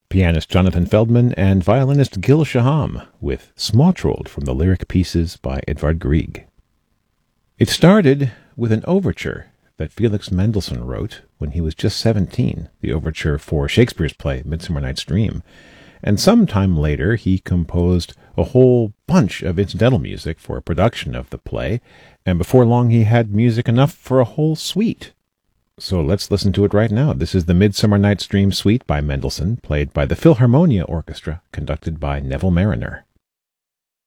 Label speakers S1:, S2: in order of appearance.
S1: pianist Jonathan Feldman and violinist Gil Shaham with Småtroll from the lyric pieces by Edvard Grieg. It started with an overture that Felix Mendelssohn wrote when he was just 17, the overture for Shakespeare's play Midsummer Night's Dream, and sometime later he composed a whole bunch of incidental music for a production of the play, and before long he had music enough for a whole suite. So let's listen to it right now. This is the Midsummer Night's Dream Suite by Mendelssohn, played by the Philharmonia Orchestra, conducted by Neville Marriner.